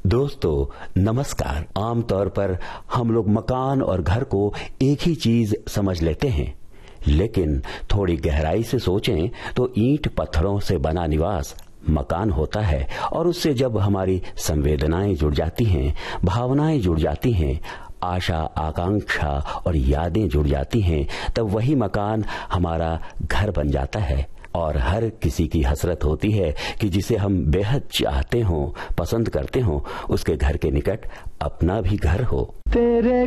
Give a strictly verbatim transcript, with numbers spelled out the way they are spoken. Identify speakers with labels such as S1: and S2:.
S1: दोस्तों नमस्कार। आमतौर पर हम लोग मकान और घर को एक ही चीज समझ लेते हैं, लेकिन थोड़ी गहराई से सोचें तो ईंट पत्थरों से बना निवास मकान होता है, और उससे जब हमारी संवेदनाएं जुड़ जाती हैं, भावनाएं जुड़ जाती हैं, आशा, आकांक्षा और यादें जुड़ जाती हैं, तब वही मकान हमारा घर बन जाता है। और हर किसी की हसरत होती है कि जिसे हम बेहद चाहते हों, पसंद करते हों, उसके घर के निकट अपना भी घर हो।
S2: तेरे